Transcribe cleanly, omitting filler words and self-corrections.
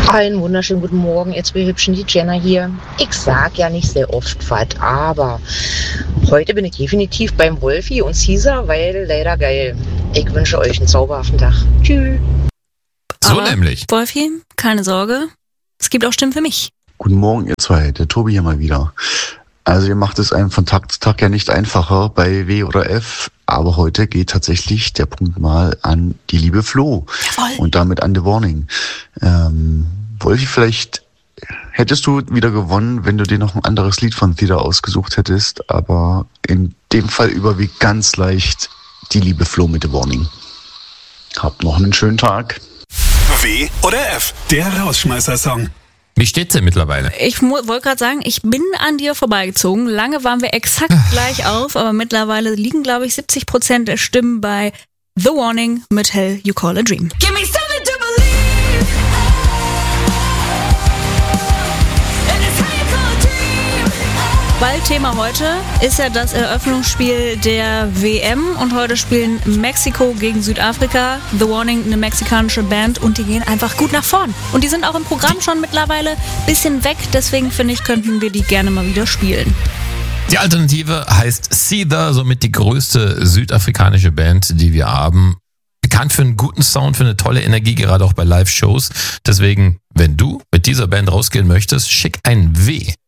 Einen wunderschönen guten Morgen, ihr zwei hübschen, die Jenna hier. Ich sag ja nicht sehr oft was, aber heute bin ich definitiv beim Wolfi und Caesar, weil leider geil. Ich wünsche euch einen zauberhaften Tag. Tschüss. So Aber, nämlich. Wolfi, keine Sorge, es gibt auch Stimmen für mich. Guten Morgen, ihr zwei. Der Tobi hier mal wieder. Also ihr macht es einem von Tag zu Tag ja nicht einfacher bei W oder F, aber heute geht tatsächlich der Punkt mal an die liebe Flo. Jawohl. Und damit an The Warning. Wolfi, vielleicht hättest du wieder gewonnen, wenn du dir noch ein anderes Lied von Theda ausgesucht hättest, aber in dem Fall überwiegt ganz leicht die liebe Flo mit The Warning. Habt noch einen schönen Tag. W oder F, der Rausschmeißer-Song. Wie steht's denn mittlerweile? Ich wollte gerade sagen, ich bin an dir vorbeigezogen. Lange waren wir exakt gleich auf, aber mittlerweile liegen, glaube ich, 70% der Stimmen bei The Warning mit Hell You Call a Dream. Give me something to believe. And it's how you call a dream. Weil Thema heute ist ja das Eröffnungsspiel der WM und heute spielen Mexiko gegen Südafrika. The Warning, eine mexikanische Band, und die gehen einfach gut nach vorn. Und die sind auch im Programm schon mittlerweile ein bisschen weg, deswegen finde ich, könnten wir die gerne mal wieder spielen. Die Alternative heißt Caesar, somit die größte südafrikanische Band, die wir haben. Bekannt für einen guten Sound, für eine tolle Energie, gerade auch bei Live-Shows. Deswegen, wenn du mit dieser Band rausgehen möchtest, schick ein W